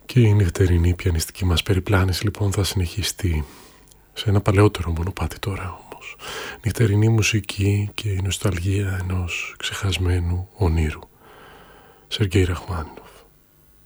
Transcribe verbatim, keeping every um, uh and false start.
Και η νυχτερινή πιανιστική μας περιπλάνηση λοιπόν θα συνεχιστεί σε ένα παλαιότερο μονοπάτι τώρα όμως. Νυχτερινή μουσική και η νοσταλγία ενός ξεχασμένου ονείρου. Σεργέι Ραχμάνινοφ.